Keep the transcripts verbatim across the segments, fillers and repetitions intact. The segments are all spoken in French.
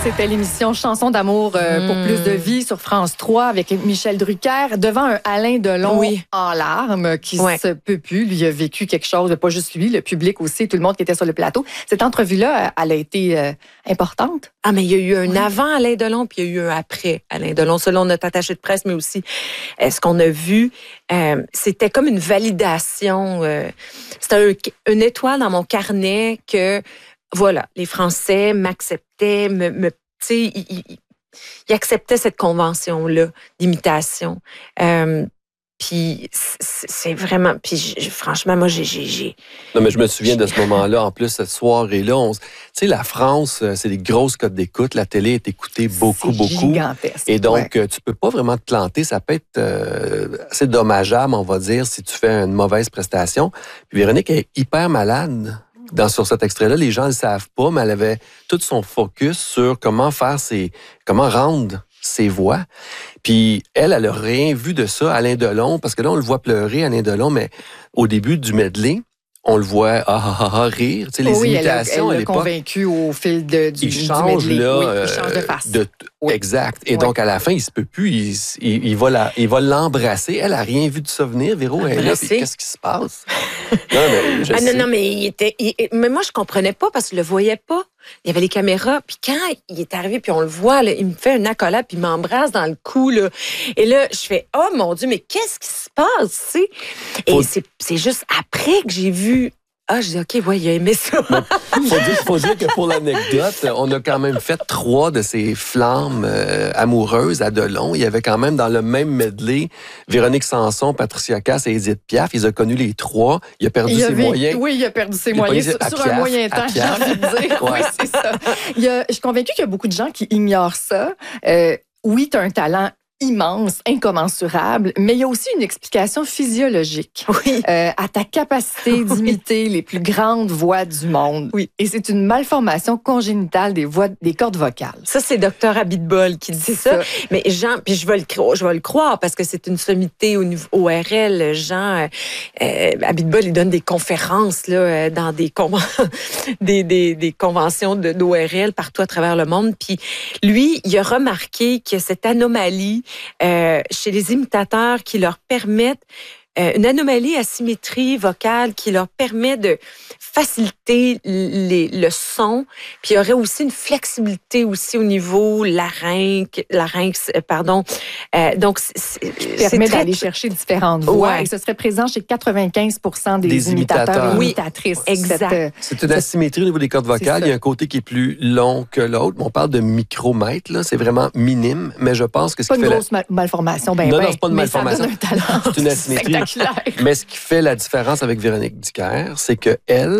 C'était l'émission Chansons d'amour euh, mmh. pour plus de vie sur France trois avec Michel Drucker devant un Alain Delon oui. en larmes qui ouais. se peut plus. Lui a vécu quelque chose, pas juste lui, le public aussi, tout le monde qui était sur le plateau. Cette entrevue-là, elle a été euh, importante. Ah, mais il y a eu un oui. avant Alain Delon, puis il y a eu un après Alain Delon, selon notre attaché de presse, mais aussi euh, ce qu'on a vu. Euh, c'était comme une validation. Euh, c'était un, une étoile dans mon carnet que, voilà, les Français m'acceptaient, me, me tu sais, ils, ils, ils acceptaient cette convention-là d'imitation. Euh, Puis c'est vraiment... Puis j- franchement, moi, j'ai, j'ai, j'ai... Non, mais je me souviens de ce moment-là. En plus, cette soirée-là, on... tu sais, la France, c'est des grosses cotes d'écoute. La télé est écoutée beaucoup, c'est beaucoup. Gigantesque. Et donc, ouais. tu peux pas vraiment te planter. Ça peut être euh, assez dommageable, on va dire, si tu fais une mauvaise prestation. Puis Véronique est hyper malade. Dans, sur cet extrait-là, les gens ne le savent pas, mais elle avait tout son focus sur comment faire ses... comment rendre ses voix. Puis elle, elle n'a rien vu de ça, Alain Delon, parce que là, on le voit pleurer, Alain Delon, mais au début du medley, on le voit ah, ah, ah, ah, rire. Tu sais, les oh oui, imitations, elle elle l'a convaincu au fil de, du, il change, du medley. là, oui, il change de face. De, oui. Exact. Et oui. donc, à la fin, il se peut plus. Il, il, il, va, la, il va l'embrasser. Elle n'a rien vu de ça venir. Véro, elle est là. Puis qu'est-ce qui se passe? non, mais je ah, sais. non, non, mais il était... Il, mais moi, je comprenais pas parce que je le voyais pas. Il y avait les caméras, puis quand il est arrivé, puis on le voit, là, il me fait une accolade, puis il m'embrasse dans le cou, là. Et là, je fais « Oh, mon Dieu, mais qu'est-ce qui se passe, tu sais? » Et faut... c'est, c'est juste après que j'ai vu... Ah, je dis, OK, ouais, il a aimé ça. Il faut dire, faut dire que pour l'anecdote, on a quand même fait trois de ces flammes euh, amoureuses à Delon. Il y avait quand même dans le même medley Véronique Sanson, Patricia Cass et Édith Piaf. Ils ont connu les trois. Il a perdu il ses avait, moyens. Oui, il a perdu ses il moyens sur, sur Piaf, un moyen temps, j'ai envie de dire. Ouais. Oui, c'est ça. Il y a, je suis convaincue qu'il y a beaucoup de gens qui ignorent ça. Euh, oui, tu as un talent immense, incommensurable, mais il y a aussi une explication physiologique oui. euh, à ta capacité d'imiter les plus grandes voix du monde. Oui. Et c'est une malformation congénitale des voix, des cordes vocales. Ça, c'est docteur Abitbol qui dit ça. ça. Mais Jean, puis je vais le, je vais le croire parce que c'est une sommité au niveau O R L. Jean euh, Abitbol, il donne des conférences là, dans des, con- des, des, des conventions de, d'O R L partout à travers le monde. Puis lui, il a remarqué que cette anomalie Euh, chez les imitateurs qui leur permettent euh, une anomalie à symétrie vocale qui leur permet de faciliter les, le son, puis il y aurait aussi une flexibilité aussi au niveau larynx, larynx pardon. Euh, donc, c'est, c'est permet très... d'aller chercher différentes voix. Ouais. Et ce serait présent chez quatre-vingt-quinze pour cent des, des imitateurs et oui, imitatrices. Exact. Cette, c'est une asymétrie au niveau des cordes vocales. Il y a un côté qui est plus long que l'autre. On parle de micromètres, là. C'est vraiment minime, mais je pense que ce pas qui une fait grosse la... malformation. Ben non, ben, non, c'est pas une malformation. C'est une asymétrie. Mais ce qui fait la différence avec Véronique Dicker, c'est que elle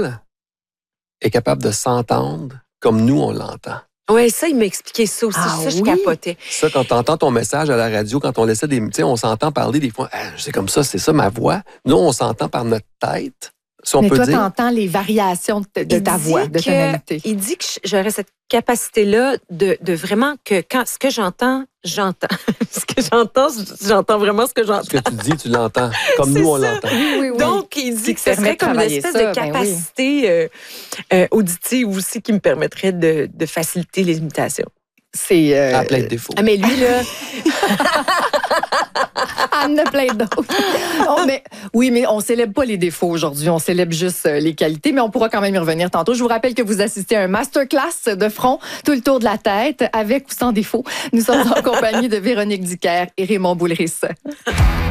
est capable de s'entendre comme nous, on l'entend. Oui, ça, il m'a expliqué ça aussi. Ah, ça, je oui? capotais. Ça, quand tu entends ton message à la radio, quand on laissait des... Tu sais, on s'entend parler des fois, ah, c'est comme ça, c'est ça ma voix. Nous, on s'entend par notre tête. Si on Mais peut toi, dire. tu entends les variations de, de ta voix, de tonalité. Il dit que j'aurais cette capacité-là de, de vraiment que quand ce que j'entends, j'entends. ce que j'entends, j'entends vraiment ce que j'entends. Ce que tu dis, tu l'entends. Comme nous, on ça. l'entend. Oui, oui, oui. Donc, il dit que ce serait comme une espèce ça, de capacité ben oui. euh, euh, auditive aussi qui me permettrait de, de faciliter les imitations. C'est... Euh... À plein de défauts. Ah, mais lui, là... Il y en a plein d'autres. On, mais, oui, mais on ne célèbre pas les défauts aujourd'hui. On célèbre juste les qualités, mais on pourra quand même y revenir tantôt. Je vous rappelle que vous assistez à un masterclass de front, tout le tour de la tête, avec ou sans défaut. Nous sommes en compagnie de Véronique Dicker et Raymond Boulris.